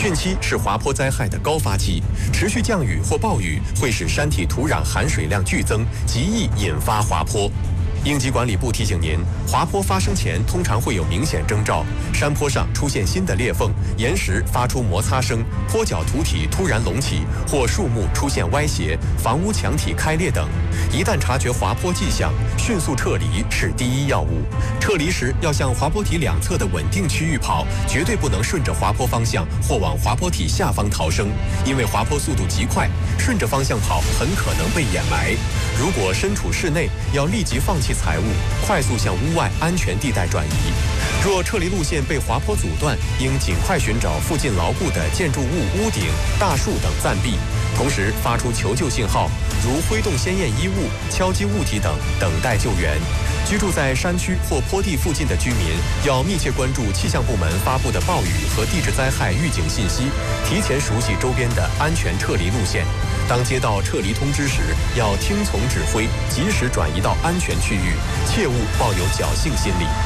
汛期是滑坡灾害的高发期，持续降雨或暴雨会使山体土壤含水量剧增，极易引发滑坡。应急管理部提醒您，滑坡发生前通常会有明显征兆：山坡上出现新的裂缝，岩石发出摩擦声，坡脚土体突然隆起，或树木出现歪斜，房屋墙体开裂等。一旦察觉滑坡迹象，迅速撤离是第一要务。撤离时要向滑坡体两侧的稳定区域跑，绝对不能顺着滑坡方向或往滑坡体下方逃生，因为滑坡速度极快，顺着方向跑很可能被掩埋。如果身处室内，要立即放弃财物，快速向屋外安全地带转移。若撤离路线被滑坡阻断，应尽快寻找附近牢固的建筑物屋顶、大树等暂避，同时发出求救信号，如挥动鲜艳衣物、敲击物体等，等待救援。居住在山区或坡地附近的居民要密切关注气象部门发布的暴雨和地质灾害预警信息，提前熟悉周边的安全撤离路线。当接到撤离通知时，要听从指挥，及时转移到安全区域，切勿抱有侥幸心理。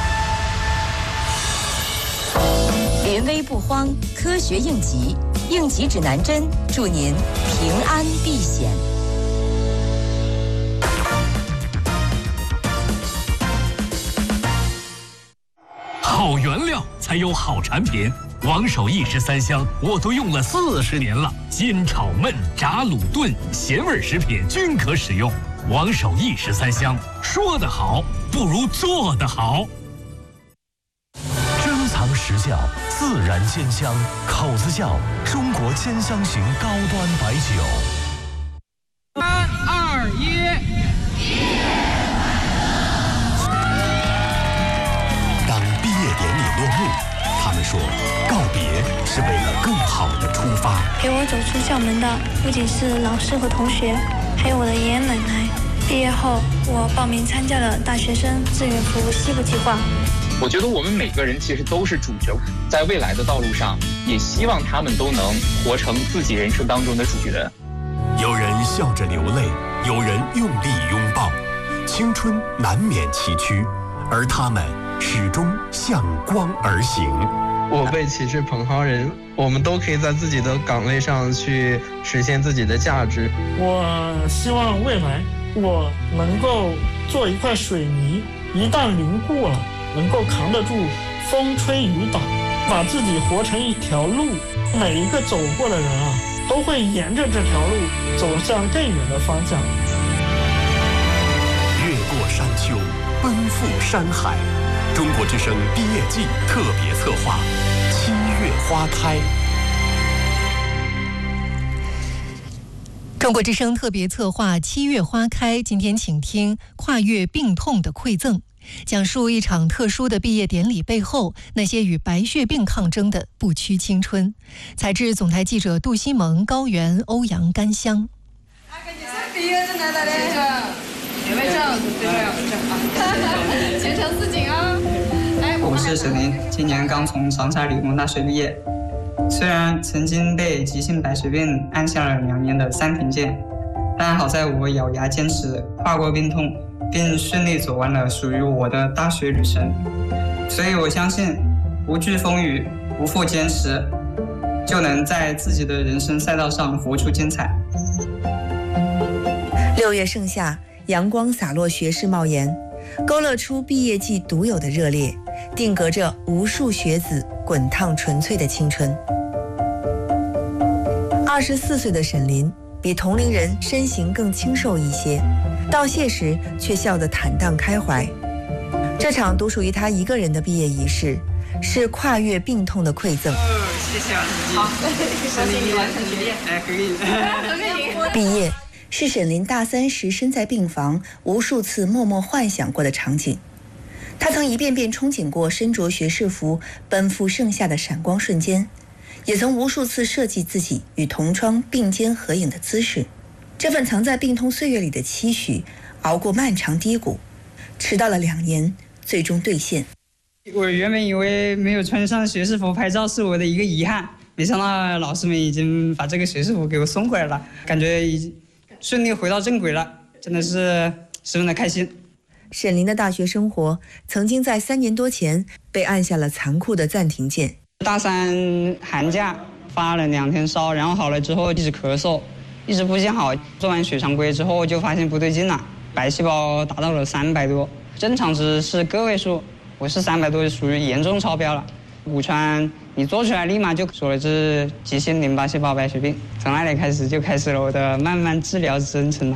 临危不慌，科学应急，应急指南针，祝您平安避险。 好原料才有好产品。王守义13香我都用了40年了，煎炒焖炸卤炖咸味食品均可使用。王守义13香，说得好不如做得好。 珍藏实窖，自然煎香，口子窖，中国煎香型高端白酒。 3、2、1。 当毕业典礼落幕，他们说，告别是为了更好的出发。 陪我走出校门的不仅是老师和同学，还有我的爷爷奶奶。毕业后，我报名参加了大学生志愿服务西部计划。 我觉得我们每个人其实都是主角，在未来的道路上，也希望他们都能活成自己人生当中的主角。 有人笑着流泪，有人用力拥抱，青春难免崎岖，而他们始终向光而行。 我辈岂是蓬蒿人，我们都可以在自己的岗位上去实现自己的价值。 我希望未来我能够做一块水泥，一旦凝固了，能够扛得住风吹雨打，把自己活成一条路。每一个走过的人啊，都会沿着这条路走向更远的方向。 越过山丘，奔赴山海。中国之声毕业季特别策划，7月花开。 中国之声特别策划7月花开，今天请听跨越病痛的馈赠，讲述一场特殊的毕业典礼背后那些与白血病抗争的不屈青春。采自总台记者杜西蒙、高原、欧阳、甘香。 毕业证拿来嘞，有没有证？前程似锦啊！ 我是沈林，今年刚从长沙理工大学毕业。虽然曾经被急性白血病按下了2年的3停键，但好在我咬牙坚持，跨过病痛，并顺利走完了属于我的大学旅程。所以我相信，不惧风雨，不负坚持，就能在自己的人生赛道上活出精彩。 6月盛夏，阳光洒落学士帽檐，勾勒出毕业季独有的热烈，定格着无数学子滚烫纯粹的青春。24岁的沈林比同龄人身形更清瘦一些，道谢时却笑得坦荡开怀。这场独属于他一个人的毕业仪式，是跨越病痛的馈赠。 谢谢啊，好， 恭喜你完成学业。 哎，可以。 毕业是沈林大3时身在病房无数次默默幻想过的场景。他曾一遍遍憧憬过身着学士服奔赴盛夏的闪光瞬间，也曾无数次设计自己与同窗并肩合影的姿势。这份藏在病痛岁月里的期许，熬过漫长低谷，迟到了2年，最终兑现。 我原本以为没有穿上学士服拍照是我的一个遗憾，没想到老师们已经把这个学士服给我送回来了，感觉已经顺利回到正轨了，真的是十分的开心。 沈林的大学生活曾经在3年多前被按下了残酷的暂停键。 大3寒假发了2天烧，然后好了之后一直咳嗽，一直不见好。做完血常规之后就发现不对劲了，白细胞达到了300多，正常值是个位数，我是300多，属于严重超标了。骨穿你做出来立马就说了这是急性淋巴细胞白血病，从那里开始就开始了我的慢慢治疗征程了。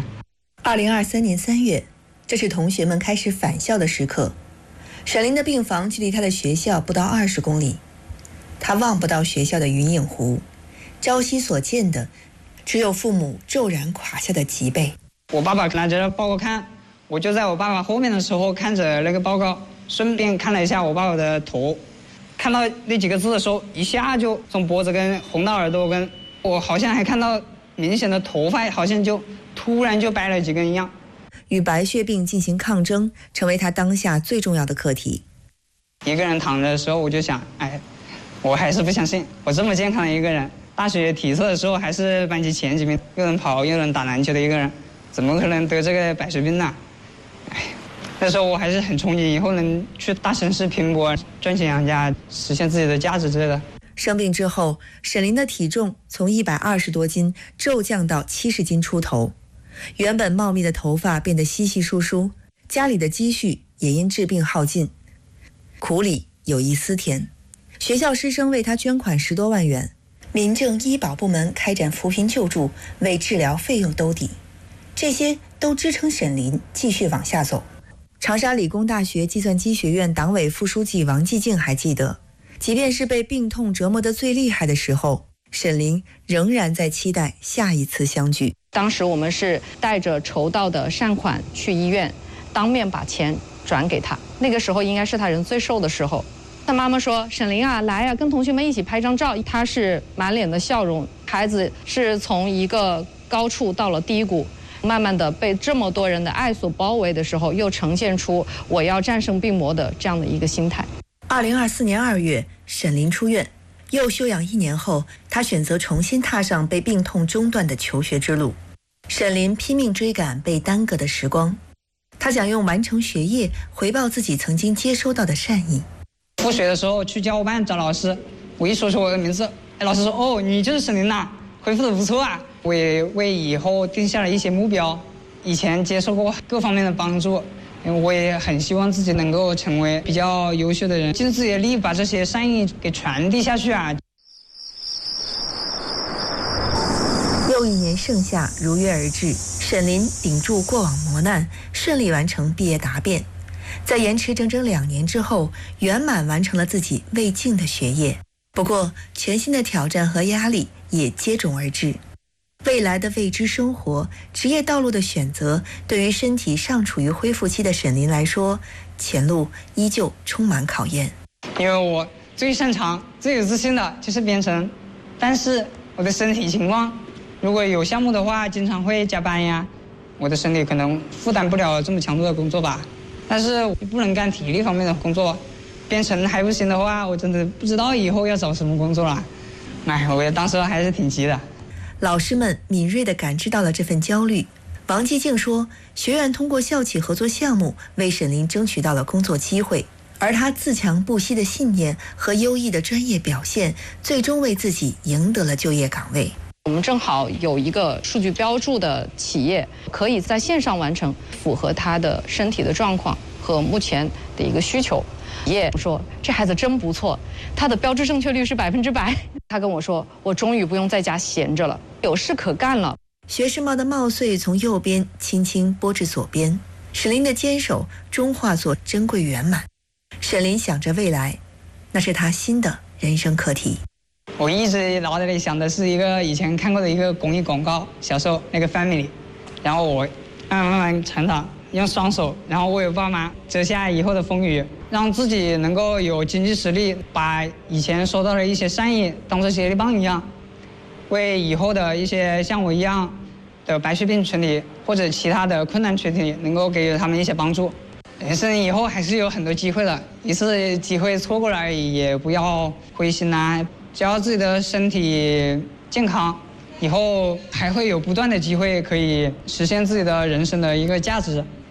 2023年3月，这是同学们开始返校的时刻。沈林的病房距离他的学校不到20公里，他望不到学校的云影湖，朝夕所见的只有父母骤然垮下的脊背。 我爸爸拿着报告看，我就在我爸爸后面的时候看着那个报告，顺便看了一下我爸爸的头，看到那几个字的时候，一下就从脖子跟红到耳朵跟，我好像还看到明显的头发好像就突然就白了几根一样。 与白血病进行抗争，成为他当下最重要的课题。 一个人躺着的时候，我就想，我还是不相信，我这么健康的一个人，大学体测的时候还是班级前几名，又能跑又能打篮球的一个人，怎么可能得这个白血病呢？那时候我还是很憧憬以后能去大城市拼搏，赚钱养家，实现自己的价值之类的。 生病之后，沈林的体重从120多斤骤降到70斤出头。原本茂密的头发变得稀稀疏疏，家里的积蓄也因治病耗尽，苦里有一丝甜。学校师生为他捐款10多万元，民政医保部门开展扶贫救助，为治疗费用兜底，这些都支撑沈林继续往下走。长沙理工大学计算机学院党委副书记王继静还记得，即便是被病痛折磨得最厉害的时候，沈林仍然在期待下一次相聚。 当时我们是带着筹到的善款去医院，当面把钱转给他。那个时候应该是他人最瘦的时候。他妈妈说：“沈林啊，来啊，跟同学们一起拍张照。”他是满脸的笑容。孩子是从一个高处到了低谷，慢慢的被这么多人的爱所包围的时候，又呈现出我要战胜病魔的这样的一个心态。 2024年2月，沈林出院。又休养1年后，他选择重新踏上被病痛中断的求学之路。沈林拼命追赶被耽搁的时光，他想用完成学业回报自己曾经接收到的善意。 复学的时候去教务办找老师，我一说出我的名字，老师说：“哦，你就是沈林呐，恢复的不错啊。”我也为以后定下了一些目标。以前接受过各方面的帮助，我也很希望自己能够成为比较优秀的人，尽自己的力把这些善意给传递下去啊。 又一年盛夏如约而至，沈林顶住过往磨难，顺利完成毕业答辩，在延迟整整2年之后，圆满完成了自己未尽的学业。不过，全新的挑战和压力也接踵而至。未来的未知生活、职业道路的选择，对于身体尚处于恢复期的沈林来说，前路依旧充满考验。 因为我最擅长、最有自信的就是编程，但是我的身体情况，如果有项目的话，经常会加班呀，我的身体可能负担不了这么强度的工作吧。但是我不能干体力方面的工作，编程还不行的话，我真的不知道以后要找什么工作了。我当时还是挺急的。 老师们敏锐地感知到了这份焦虑。王继静说，学院通过校企合作项目为沈林争取到了工作机会，而他自强不息的信念和优异的专业表现，最终为自己赢得了就业岗位。 我们正好有一个数据标注的企业，可以在线上完成，符合他的身体的状况和目前的一个需求。也说这孩子真不错，他的标志正确率是100%。他跟我说，我终于不用在家闲着了，有事可干了。 学士帽的帽穗从右边轻轻拨至左边，沈林的坚守终化作珍贵圆满。沈林想着未来，那是他新的人生课题。 我一直脑袋里想的是一个以前看过的一个公益广告，小时候那个 family， 然后我慢慢成长，用双手，然后为我爸妈遮下以后的风雨，让自己能够有经济实力，把以前收到的一些善意当作接力棒一样，为以后的一些像我一样的白血病群体或者其他的困难群体能够给予他们一些帮助。人生以后还是有很多机会的，一次机会错过了也不要灰心啊，只要自己的身体健康，以后还会有不断的机会可以实现自己的人生的一个价值。